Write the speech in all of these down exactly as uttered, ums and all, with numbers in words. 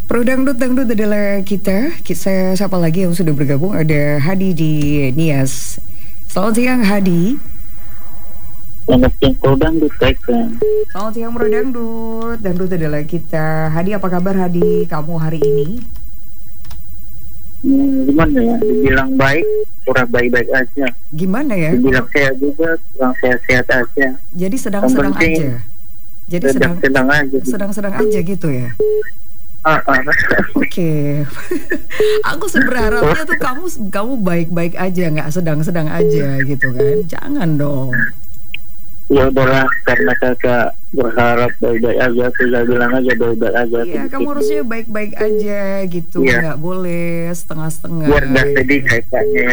Pro Dangdut Dangdut adalah kita. Kita siapa lagi yang sudah bergabung? Ada Hadi di Nias. Selamat siang Hadi. Selamat siang Pro Dangdut. Selamat siang Pro Dangdut. Dangdut adalah kita. Hadi, apa kabar Hadi kamu hari ini? Hmm, gimana ya? Dibilang baik, kurang baik-baik aja. Gimana ya? Dibilang sehat juga, kurang sehat-sehat aja. Jadi sedang-sedang aja. Jadi sedang sedang aja. Sedang-sedang aja gitu ya. Ah, ah. Oke, okay. Aku sih berharapnya tuh kamu kamu baik-baik aja, nggak sedang-sedang aja gitu kan? Jangan dong. Ya udahlah, karena kakak berharap baik-baik aja, saya bilang aja baik-baik aja. Iya, kamu harusnya baik-baik aja gitu, ya. Nggak boleh setengah-setengah. Biar nggak gitu. sedih kayaknya.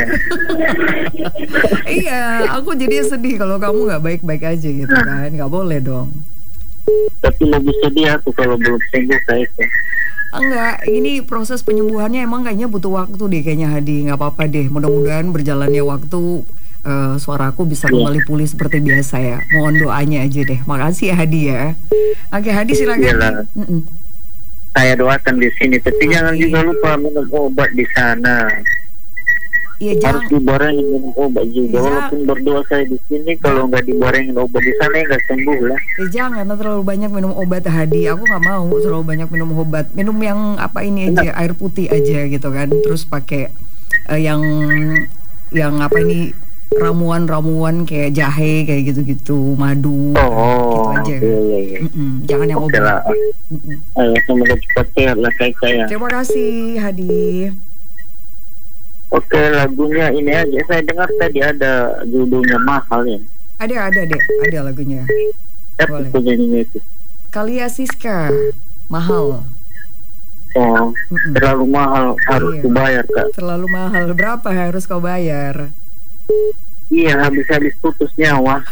Iya, aku jadi sedih kalau kamu nggak baik-baik aja gitu kan? Nggak boleh dong. Tapi lebih sedih aku kalau belum sembuh kayaknya. Enggak, ini proses penyembuhannya emang kayaknya butuh waktu deh kayaknya Hadi. Nggak apa-apa deh, mudah-mudahan berjalannya waktu uh, suaraku bisa kembali pulih seperti biasa ya. Mohon doanya aja deh. Makasih ya Hadi ya. Oke Hadi silakan. Saya doakan di sini, tapi okay. Jangan juga lupa minum obat di sana. Ya, harus diborengin minum obat juga. Ya. Walaupun berdoa saya di sini, kalau nggak diborengin obat di sana ya nggak sembuh lah. Ya jangan terlalu banyak minum obat Hadi. Aku nggak mau terlalu banyak minum obat. Minum yang apa ini aja, Enak. air putih aja gitu kan. Terus pakai uh, yang yang apa ini ramuan-ramuan kayak jahe kayak gitu-gitu, madu, oh, gitu aja. Iya, iya, iya. Jangan yang obat. Lah. Ayo semoga cepat sehat lah kayak saya. Terima kasih Hadi. Oke, lagunya ini aja. Saya dengar tadi ada judulnya Mahal ya. Ada, ada deh, ada lagunya. Eh, boleh. Itu. Kalia Siska, Mahal. Oh, Mm-mm. terlalu mahal harus iya. kubayar kak. Terlalu mahal, berapa harus kau bayar? Iya, habis-habis putus nyawa.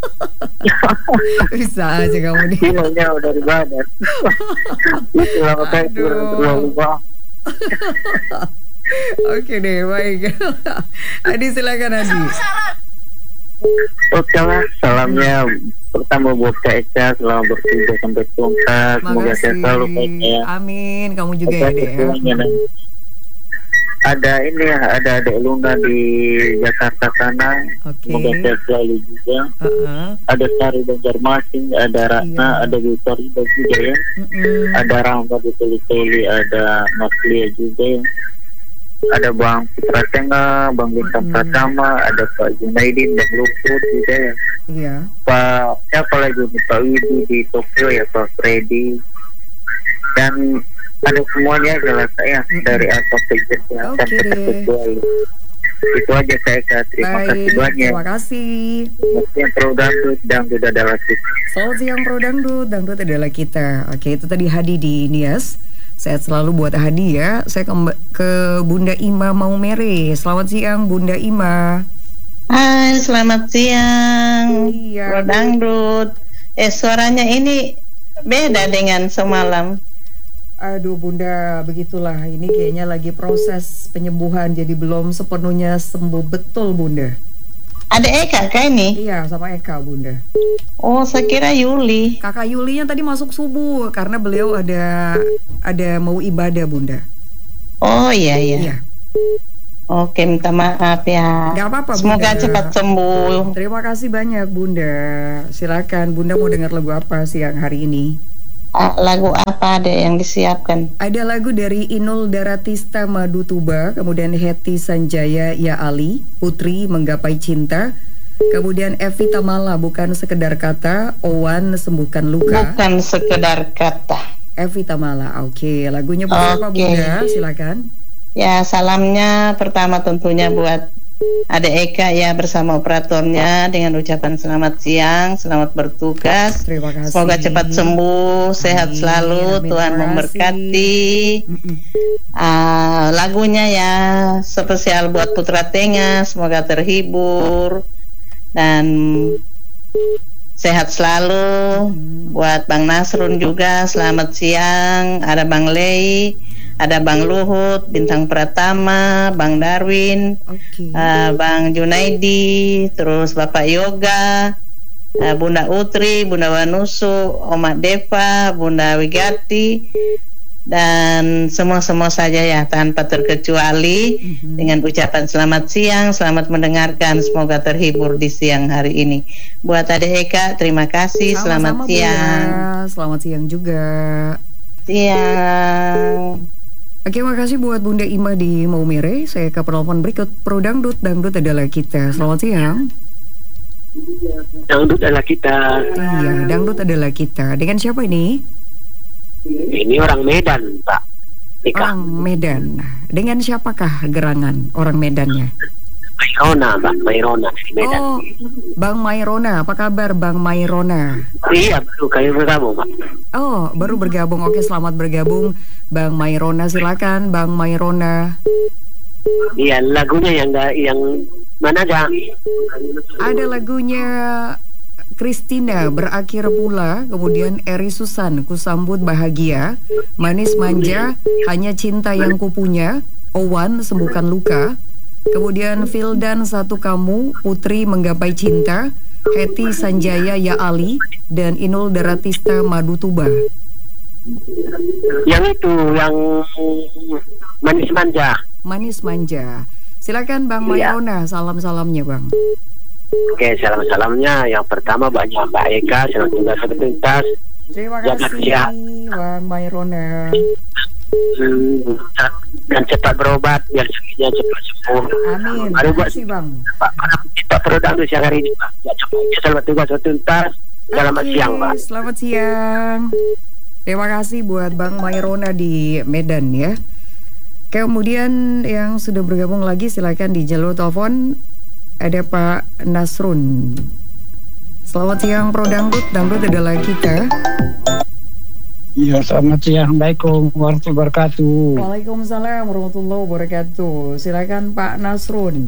Bisa aja kamu nih. Hilang nyawa dari badan. Selama saya terlalu mahal. Oke deh, baik. Adi silakan Adi. Oke lah, salamnya pertama buat Kak Eka, selamat bertugas sampai tuntas. Semoga sehat selalu Kak Eka. Amin, kamu juga ya deh. Ada ini ya, ada adik Luna di Jakarta sana. Okay. Semoga sehat selalu juga. Uh-uh. Ada Sari Banjarmasin, ada Ratna, iya. ada Victoria juga ya. Uh-uh. Ada Rangga di Teli-Teli, ada Mas Lia juga ya. Ada Bang Putra Tengah, Bang Bintang mm-hmm. Pratama, ada Pak Junaidin, Bang Luput juga ya. Iya. Pak siapa lagi Pak Widi di Tokyo ya, Pak Freddy. Dan ada semuanya jelas saya mm-hmm. dari Alfa Pictures ya. Oke okay deh. Itu aja saya kak. Terima Baik, kasih banyak. Terima kasih. Yang Pro Dangdut, Dangdut adalah kita. Selamat siang Pro Dangdut, Dangdut adalah kita. Oke, itu tadi Hadi di Nias. Sehat selalu buat Hadi ya. Saya ke, ke Bunda Ima Maumere. Selamat siang Bunda Ima. Hai, selamat siang. Iya. Pro Dangdut. Eh suaranya ini beda dengan semalam. Aduh Bunda, begitulah. Ini kayaknya lagi proses penyembuhan, jadi belum sepenuhnya sembuh betul Bunda. Ada Eka kah ini? Iya, sama Eka Bunda. Oh, saya kira Yuli. Kakak Yulinya tadi masuk subuh karena beliau ada ada mau ibadah Bunda. Oh iya iya. Iya. Oke, minta maaf ya. Gak apa-apa Bunda. Semoga cepat sembuh. Terima kasih banyak Bunda. Silakan Bunda mau dengar lagu apa siang hari ini? Uh, lagu apa ada yang disiapkan? Ada lagu dari Inul Daratista Madu Tuba, kemudian Heti Sanjaya Ya Ali, Putri Menggapai Cinta, kemudian Evi Tamala Bukan Sekedar Kata, Owan Sembuhkan Luka. Bukan Sekedar Kata. Evi Tamala, oke. Okay. Lagunya buat apa okay. Bunda? Silakan. Ya, salamnya pertama tentunya buat Ade Eka ya bersama operatornya dengan ucapan selamat siang, selamat bertugas. Terima kasih. Semoga cepat sembuh, amin, sehat selalu, amin, Tuhan memberkati. Uh, lagunya ya spesial buat Putra Tengah, semoga terhibur dan sehat selalu. Hmm. Buat Bang Nasrun juga selamat siang. Ada Bang Lei, ada Bang Luhut, Bintang Pratama, Bang Darwin, okay. uh, Bang Junaidi, terus Bapak Yoga, uh, Bunda Utri, Bunda Wanusu, Oma Deva, Bunda Wigati, dan semua-semua saja ya tanpa terkecuali mm-hmm. dengan ucapan selamat siang, selamat mendengarkan, semoga terhibur di siang hari ini. Buat Ade Eka, terima kasih. Sama-sama, selamat siang. Bu, selamat siang juga. Siang. Oke, makasih buat Bunda Ima di Maumere. Saya ke penelpon berikut. Pro Dangdut, Dangdut adalah kita. Selamat siang. Dangdut adalah kita. Iya, Dangdut adalah kita. Dengan siapa ini? Ini orang Medan, Pak. Ika. Orang Medan. Dengan siapakah gerangan orang Medannya? Mairona, Mbak. Mairona dari Medan. Oh, Bang Mairona. Apa kabar, Bang Mairona? Iya, baru kali bergabung, Pak. Oh, baru bergabung. Oke, selamat bergabung, Bang Mairona. Silakan, Bang Mairona. Iya, lagunya yang yang mana aja? Ada lagunya Christina, Berakhir Pula, kemudian Eri Susan, Kusambut Bahagia, Manis Manja, Hanya Cinta Yang Kupunya, Owan, Sembuhkan Luka, kemudian Fildan, Satu Kamu, Putri Menggapai Cinta, Heti Sanjaya Ya Ali, dan Inul Daratista Madu Tuba. Yang itu, yang Manis Manja. Manis Manja. Silakan Bang Iya. Mairona, salam-salamnya Bang. Oke, salam-salamnya. Yang pertama banyak Mbak Eka, selamat tugas tuntas. Terima Jaga kasih sehat. Bang Mairona. Hmm, dan cepat berobat biar sakitnya cepat sembuh. Amin. Ada Terima buat kasih Bang. Pak, para kita produk siang hari ini, Pak. Ya, cepat. Selamat tugas tuntas. Selamat Oke, siang, Pak. Selamat siang. Terima kasih buat Bang Mairona di Medan ya. Kemudian yang sudah bergabung lagi silakan di jalur telepon. Ada Pak Nasrun. Selamat siang Pro Dangdut, Dangdut adalah kita. Iya, selamat siang. Assalamualaikum warahmatullahi wabarakatuh. Waalaikumsalam warahmatullahi wabarakatuh. Silakan Pak Nasrun.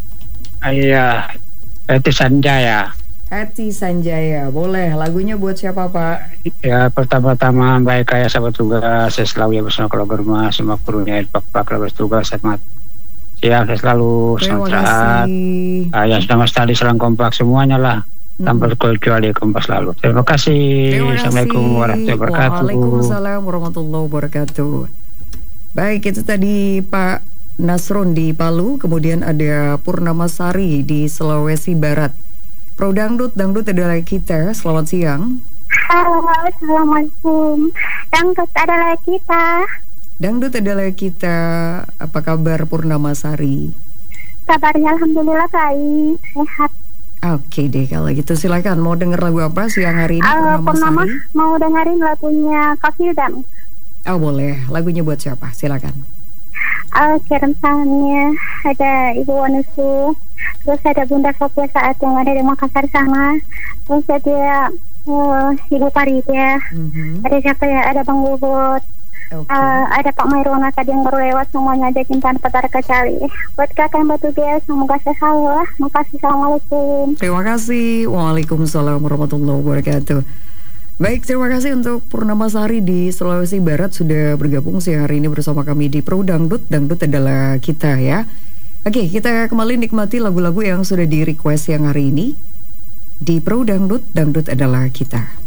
Iya, Heti Sanjaya. Heti Sanjaya, boleh. Lagunya buat siapa Pak? Ya, pertama-tama baik kayak sahabat tugas, saya selalu ya bersama keluarga rumah, semua krunya, pak pak keluarga tugas, selamat siang, saya selalu Terima selamat sehat. kasih. Ah, ya, selamat tadi selang kompak semuanya lah. Tanpa kecuali kompas lalu. Terima kasih. Terima kasih. Assalamualaikum warahmatullahi wabarakatuh. Waalaikumsalam warahmatullahi wabarakatuh. Baik, itu tadi Pak Nasrun di Palu, kemudian ada Purnamasari di Sulawesi Barat. Pro Dangdut, Dangdut adalah kita. Selamat siang. Halo, assalamualaikum. Dangdut adalah kita. Dangdut adalah kita. Apa kabar Purnamasari? Kabarnya alhamdulillah baik, sehat. Oke deh, kalau gitu silakan. Mau denger lagu apa siang hari ini Uh, Purnama Purnamasari? mau dengerin lagunya Kafildan. Oh boleh. Lagunya buat siapa? Silakan. Uh, Kirimsannya ada Ibu Wanusu, terus ada Bunda Sofia saat yang ada di Makassar sana, terus ada uh, Ibu Parida, Mm-hmm. ada siapa ya? Ada Bang Bobot. Oke. Uh, ada Pak Mairona tadi yang baru lewat, semuanya ada cinta tanpa terkecuali. Buat kakak yang batu biasa, semoga sehat lah. Makasih, assalamualaikum. Terima kasih. Waalaikumsalam warahmatullahi wabarakatuh. Baik, terima kasih untuk Purnamasari di Sulawesi Barat sudah bergabung siang hari ini bersama kami di Pro Dangdut. Dangdut adalah kita ya. Oke, kita kembali nikmati lagu-lagu yang sudah di request siang hari ini di Pro Dangdut. Dangdut adalah kita.